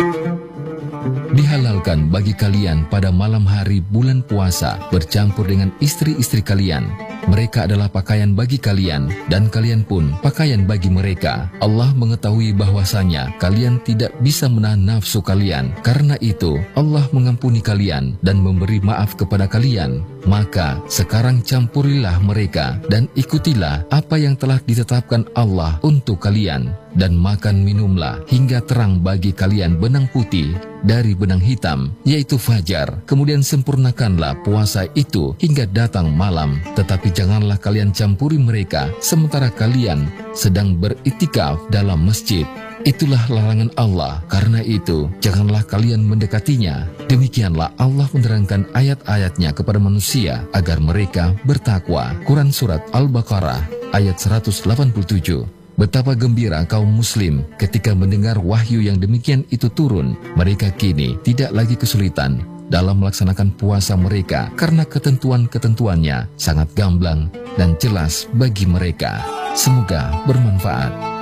Dihalalkan bagi kalian pada malam hari bulan puasa bercampur dengan istri-istri kalian. Mereka adalah pakaian bagi kalian, dan kalian pun pakaian bagi mereka. Allah mengetahui bahwasanya kalian tidak bisa menahan nafsu kalian. Karena itu, Allah mengampuni kalian dan memberi maaf kepada kalian. Maka, sekarang campurilah mereka dan ikutilah apa yang telah ditetapkan Allah untuk kalian. Dan makan minumlah hingga terang bagi kalian benang putih dari benang hitam, yaitu fajar. Kemudian sempurnakanlah puasa itu hingga datang malam. Tetapi janganlah kalian campuri mereka sementara kalian sedang beriktikaf dalam masjid. Itulah larangan Allah. Karena itu, janganlah kalian mendekatinya. Demikianlah Allah menerangkan ayat-ayatnya kepada manusia agar mereka bertakwa. Quran Surat Al-Baqarah ayat 187. Betapa gembira kaum muslim ketika mendengar wahyu yang demikian itu turun. Mereka kini tidak lagi kesulitan dalam melaksanakan puasa mereka karena ketentuan-ketentuannya sangat gamblang dan jelas bagi mereka. Semoga bermanfaat.